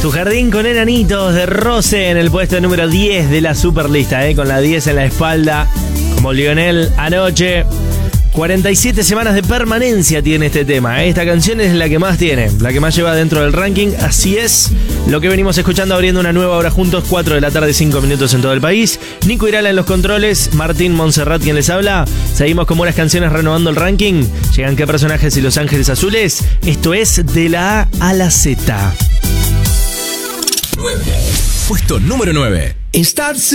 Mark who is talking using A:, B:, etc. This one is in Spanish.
A: Tu jardín con enanitos de Rose en el puesto número 10 de la superlista, con la 10 en la espalda, como Lionel anoche. 47 semanas de permanencia tiene este tema. Esta canción es la que más tiene, la que más lleva dentro del ranking. Así es lo que venimos escuchando, abriendo una nueva hora juntos. 4 de la tarde, 5 minutos en todo el país. Nico Irala en los controles, Martín Montserrat quien les habla. Seguimos con buenas canciones renovando el ranking. Llegan qué personajes y Los Ángeles Azules. Esto es de la A a la Z.
B: 9. Puesto número 9.
C: Start